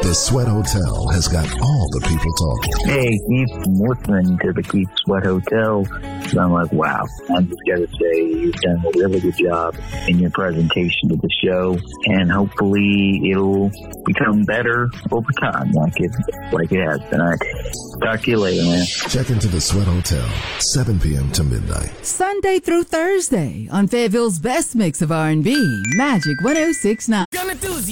The Sweat Hotel has got all the people talking. Hey, Keith, I'm listening to the Keith Sweat Hotel. So I'm like, wow, I'm just got to say you've done a really good job in your presentation of the show, and hopefully it'll become better over time like it has been. All right. Talk to you later, man. Check into the Sweat Hotel, 7 p.m. to midnight. Sunday through Thursday on Fayetteville's best mix of R&B, Magic 106.9.